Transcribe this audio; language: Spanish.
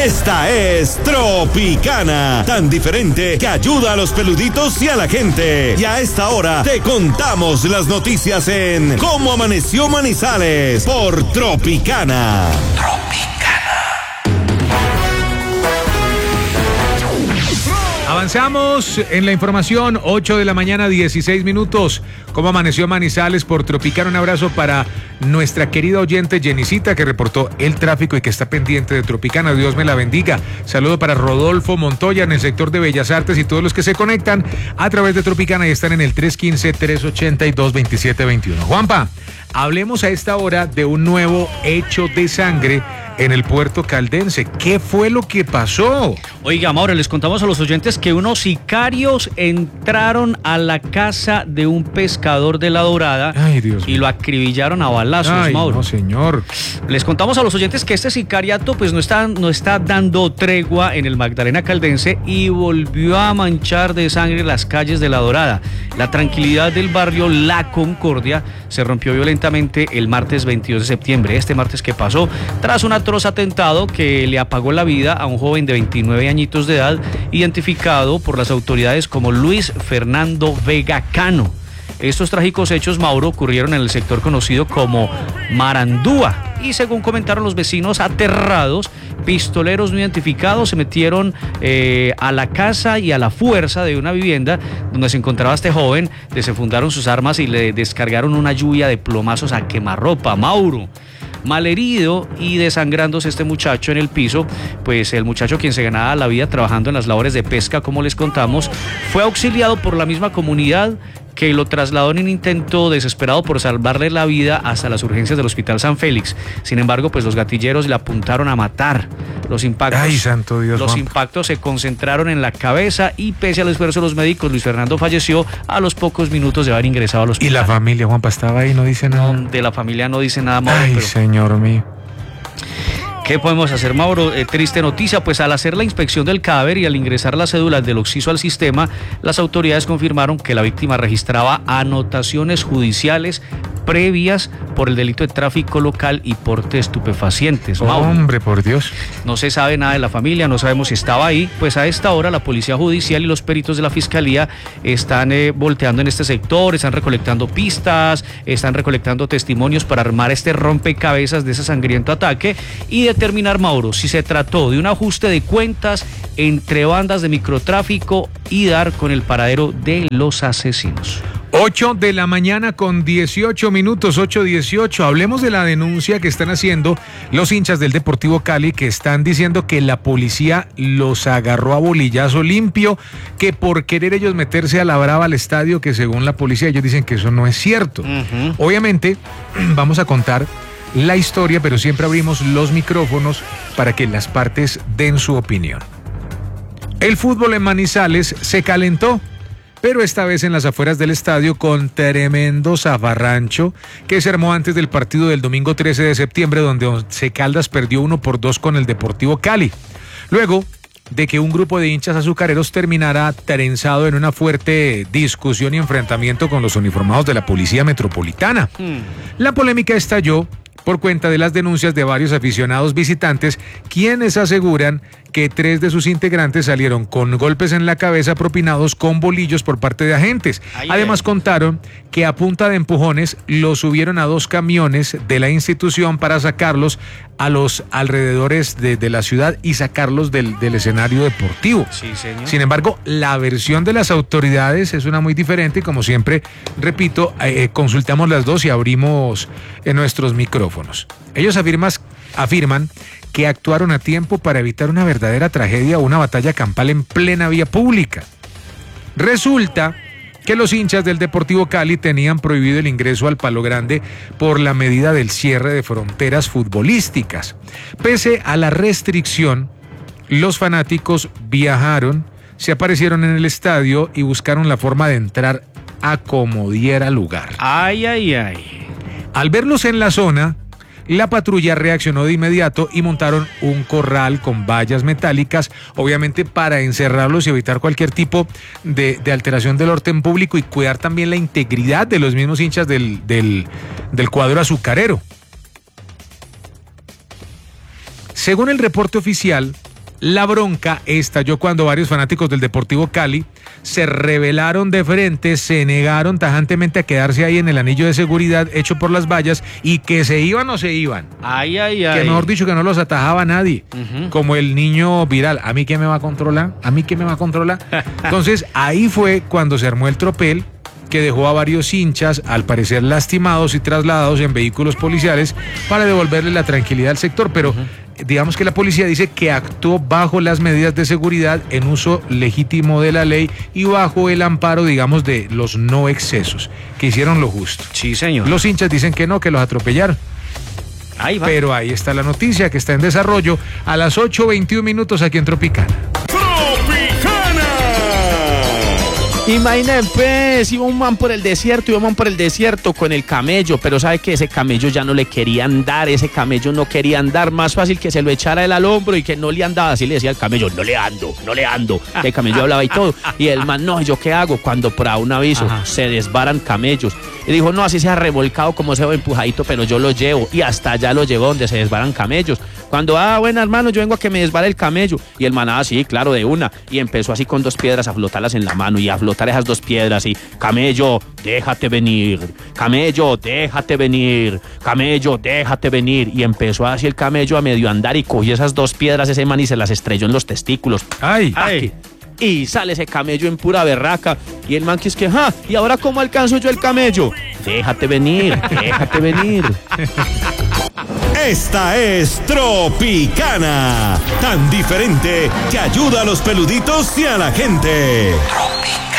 Esta es Tropicana, tan diferente que ayuda a los peluditos y a la gente. Y a esta hora te contamos las noticias en Cómo Amaneció Manizales por Tropicana. Avanzamos en la información, 8 de la mañana, 16 minutos. ¿Cómo amaneció Manizales por Tropicana? Un abrazo para nuestra querida oyente Jenicita, que reportó el tráfico y que está pendiente de Tropicana. Dios me la bendiga. Saludo para Rodolfo Montoya en el sector de Bellas Artes y todos los que se conectan a través de Tropicana y están en el 315-382-2721. Juanpa, hablemos a esta hora de un nuevo hecho de sangre en el puerto caldense. ¿Qué fue lo que pasó? Oiga, Mauro, les contamos a los oyentes que unos sicarios entraron a la casa de un pescador de La Dorada. Ay, Dios y lo acribillaron a balazos, Ay, Mauro. No, señor. Les contamos a los oyentes que este sicariato pues no está dando tregua en el Magdalena Caldense y volvió a manchar de sangre las calles de La Dorada. La tranquilidad del barrio La Concordia se rompió violentamente el martes 22 de septiembre, este martes que pasó, tras un atroz atentado que le apagó la vida a un joven de 29 añitos de edad, identificado por las autoridades como Luis Fernando Vega Cano. Estos trágicos hechos, Mauro, ocurrieron en el sector conocido como Marandúa y, según comentaron los vecinos aterrados, pistoleros no identificados se metieron a la casa y a la fuerza de una vivienda donde se encontraba este joven, desenfundaron sus armas y le descargaron una lluvia de plomazos a quemarropa. Mauro, malherido y desangrándose este muchacho en el piso, pues el muchacho, quien se ganaba la vida trabajando en las labores de pesca, como les contamos, fue auxiliado por la misma comunidad, que lo trasladó en un intento desesperado por salvarle la vida hasta las urgencias del Hospital San Félix. Sin embargo, pues los gatilleros le apuntaron a matar. Los impactos, Ay, santo Dios, los Juan. impactos se concentraron en la cabeza y, pese al esfuerzo de los médicos, Luis Fernando falleció a los pocos minutos de haber ingresado al hospital. Y la familia, Juanpa, estaba ahí, no dice nada. De la familia no dice nada, Mauro. Ay, pero señor mío. ¿qué podemos hacer, Mauro? Triste noticia, pues al hacer la inspección del cadáver y al ingresar las cédulas del occiso al sistema, las autoridades confirmaron que la víctima registraba anotaciones judiciales previas por el delito de tráfico local y porte de estupefacientes. Mauro, Hombre, por Dios. no se sabe nada de la familia, no sabemos si estaba ahí. Pues a esta hora la policía judicial y los peritos de la fiscalía están volteando en este sector, están recolectando pistas, están recolectando testimonios para armar este rompecabezas de ese sangriento ataque y determinar, Mauro, si se trató de un ajuste de cuentas entre bandas de microtráfico y dar con el paradero de los asesinos. 8 de la mañana con 18 minutos, 8:18. Hablemos de la denuncia que están haciendo los hinchas del Deportivo Cali, que están diciendo que la policía los agarró a bolillazo limpio, que por querer ellos meterse a la brava al estadio, que según la policía ellos dicen que eso no es cierto. Obviamente vamos a contar la historia, pero siempre abrimos los micrófonos para que las partes den su opinión. El fútbol en Manizales se calentó, pero esta vez en las afueras del estadio, con tremendo zafarrancho que se armó antes del partido del domingo 13 de septiembre, donde Once Caldas perdió 1-2 con el Deportivo Cali. Luego de que un grupo de hinchas azucareros terminara trenzado en una fuerte discusión y enfrentamiento con los uniformados de la Policía Metropolitana. La polémica estalló por cuenta de las denuncias de varios aficionados visitantes, quienes aseguran que 3 de sus integrantes salieron con golpes en la cabeza propinados con bolillos por parte de agentes. Además contaron que a punta de empujones los subieron a 2 camiones de la institución para sacarlos a los alrededores de la ciudad y sacarlos del escenario deportivo. Sí, señor. Sin embargo, la versión de las autoridades es una muy diferente y, como siempre, repito, consultamos las dos y abrimos nuestros micrófonos. Ellos afirman que actuaron a tiempo para evitar una verdadera tragedia o una batalla campal en plena vía pública. Resulta que los hinchas del Deportivo Cali tenían prohibido el ingreso al Palo Grande por la medida del cierre de fronteras futbolísticas. Pese a la restricción, los fanáticos viajaron, se aparecieron en el estadio y buscaron la forma de entrar a como diera lugar. Ay, ay, ay. Al verlos en la zona, la patrulla reaccionó de inmediato y montaron un corral con vallas metálicas, obviamente para encerrarlos y evitar cualquier tipo de alteración del orden público y cuidar también la integridad de los mismos hinchas del cuadro azucarero. Según el reporte oficial, La bronca estalló cuando varios fanáticos del Deportivo Cali se rebelaron de frente, se negaron tajantemente a quedarse ahí en el anillo de seguridad hecho por las vallas y que se iban o se iban. Ay, ay, ay. Que mejor dicho que no los atajaba nadie, como el niño viral. ¿A mí qué me va a controlar? ¿A mí qué me va a controlar? Entonces ahí fue cuando se armó el tropel que dejó a varios hinchas, al parecer lastimados y trasladados en vehículos policiales para devolverle la tranquilidad al sector, pero digamos que la policía dice que actuó bajo las medidas de seguridad en uso legítimo de la ley y bajo el amparo, digamos, de los no excesos, que hicieron lo justo. Sí, señor. Los hinchas dicen que no, que los atropellaron. Ahí va. Pero ahí está la noticia que está en desarrollo a las 8:21 aquí en Tropicana. Imaginen, pues, iba un man por el desierto con el camello, pero sabe que ese camello ya no le quería andar, ese camello no quería andar, más fácil que se lo echara él al hombro y que no le andaba, así le decía al camello, no le ando, el camello hablaba y todo, y el man, no, ¿yo qué hago? Cuando por ahí un aviso, se desbaran camellos, y dijo, no, así sea revolcado como sea empujadito, pero yo lo llevo, y hasta allá lo llevó donde se desbaran camellos, cuando, bueno, hermano, yo vengo a que me desbare el camello, y el man, sí, claro, de una, y empezó así con 2 piedras a flotarlas en la mano, y a flotar esas 2 piedras y camello, déjate venir, camello, déjate venir, camello, déjate venir, y empezó así el camello a medio andar y cogió esas 2 piedras ese man y se las estrelló en los testículos. ¡Ay! Y sale ese camello en pura berraca y el man que es que, ¿y ahora cómo alcanzo yo el camello? Déjate venir, déjate venir. Esta es Tropicana, tan diferente que ayuda a los peluditos y a la gente. Tropicana.